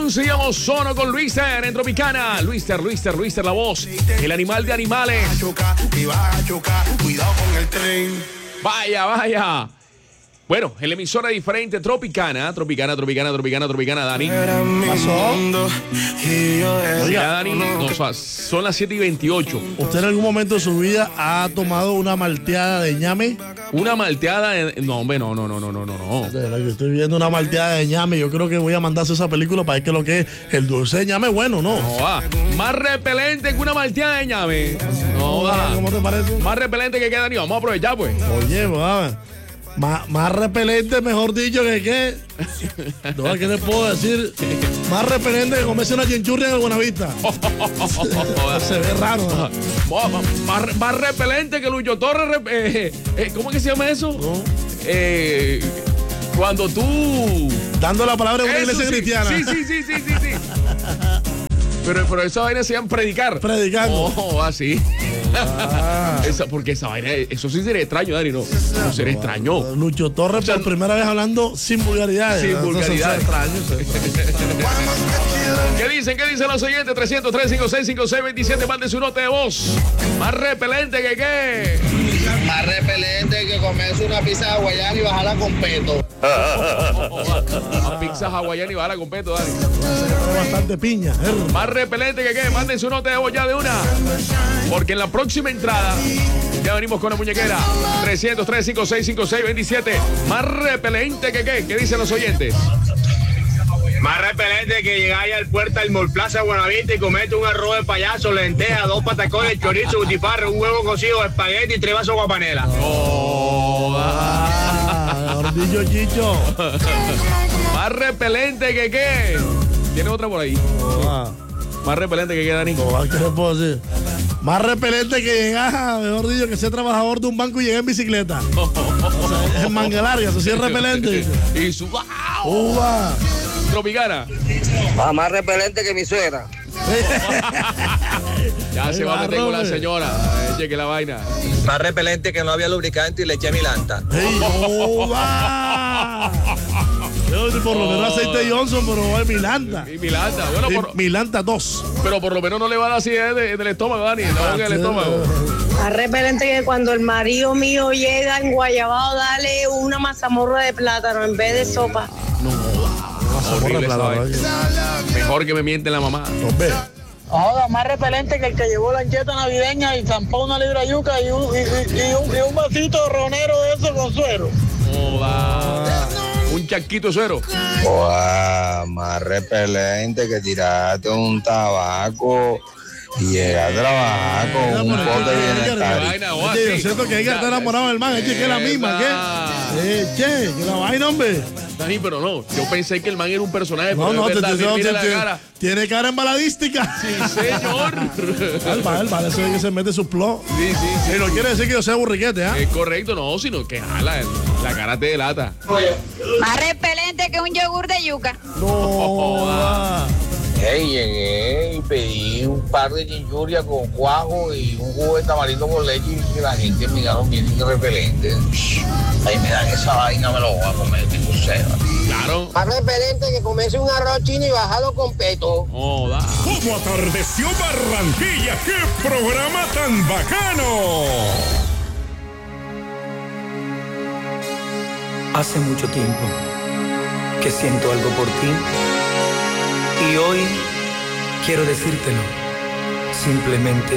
seguimos solo con Luister en Tropicana. Luister, la voz, el animal de animales. Cuidado con el tren. Vaya. Bueno, en la emisora diferente, Tropicana, Dani. ¿Pasó? Oiga, Dani, son las 7:28. ¿Usted en algún momento de su vida ha tomado una malteada de ñame? Una malteada de... No, hombre, no. De verdad que estoy viendo una malteada de ñame. Yo creo que voy a mandarse esa película para ver qué es lo que es el dulce de ñame. Bueno, ¿no? No va. Más repelente que una malteada de ñame. No va. ¿Cómo te parece? Más repelente que Dani. Vamos a aprovechar, pues. Oye, va. Más repelente, mejor dicho, que qué. No, ¿qué le puedo decir? Más repelente que comerse una chinchurria en Buenavista. Se ve raro, ¿no? Más repelente que Lucho Torres. ¿Cómo es que se llama eso? ¿No? Cuando tú... Dando la palabra a una iglesia cristiana. Sí. Pero esa vaina se llama predicar. Predicando. Oh, así. Porque esa vaina, eso sí sería extraño, Dani, ¿no? No sería extraño. Lucho Torres por primera vez hablando sin vulgaridades. Sin vulgaridades. ¿Qué dicen los oyentes? 303-5656-27. Mande su nota de voz. Más repelente que qué. Más repelente que comerse una pizza hawaiana y bajarla con peto. Una pizza hawaiana y bajarla con peto, Dani. Bastante piña. Más repelente que qué. Manden su nota de voz ya de una. Porque en la próxima entrada ya venimos con la muñequera. 303-5656-27. Más repelente que qué. ¿Qué dicen los oyentes? Más repelente que llegáis al puerto del Mall Plaza Buenavista y comete un arroz de payaso, lentejas, 2 patacones, chorizo, butifarra, un huevo cocido, espagueti y 3 vasos de guapanela. Gordillo Chicho. Más repelente que qué. ¿Tiene otra por ahí? Más repelente que qué, Dani. ¿Qué le puedo decir? Más repelente que llegar, mejor dicho, que ser trabajador de un banco y llegar en bicicleta. O sea, es manga larga, eso sí es repelente. Y su... ¡Uva! Tropicana. Más repelente que mi suegra. Ya se va a meter con la señora. Cheque la vaina. Más repelente que no había lubricante y le eché milanta. ¡Uva! Por lo menos aceite Johnson, pero es Milanta. Y Milanta. Bueno, Milanta 2. Pero por lo menos no le va a dar acidez del estómago, Dani. No, del estómago. Más repelente que cuando el marido mío llega en Guayabao, dale una mazamorra de plátano en vez de sopa. Horrible esa vaina. Mejor que me miente la mamá. Joda, más repelente que el que llevó la ancheta navideña y zampó una libra de yuca y un vasito de ronero de eso con suero. Joda. Un chasquito de suero. Joda, más repelente que tiraste un tabaco y llegar a trabajar con un pote de bienestar. Yo siento que hay que estar enamorado del man. Que es la misma, ¿qué? Que la vaina, hombre. Dani, pero no, yo pensé que el man era un personaje. No, Mira la cara. Tiene cara en baladística. Sí, señor. El vale, eso es que se mete su plot. Sí. Y no quiere decir que yo sea burriquete, ¿ah? Es correcto, no, sino que la cara te delata. Más repelente que un yogur de yuca. No. Llegué y pedí un par de chinchurrias con cuajo y un jugo de tamarindo con leche y la gente miraron bien repelente. Ahí me dan esa vaina, me lo voy a comer, tengo sed. Claro. Más repelente que comerse un arroz chino y bajarlo con peto. Joda. ¿Cómo atardeció Barranquilla? ¡Qué programa tan bacano! Hace mucho tiempo que siento algo por ti y hoy quiero decírtelo. Simplemente